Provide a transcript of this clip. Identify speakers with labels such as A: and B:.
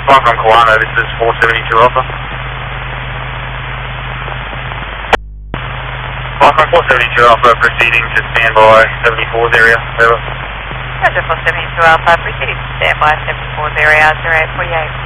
A: Foghorn Kiwana, this is 472 Alpha. Foghorn 472 Alpha proceeding to standby 74's area, over.
B: Roger 472 Alpha, proceeding to standby 74's area, 0848.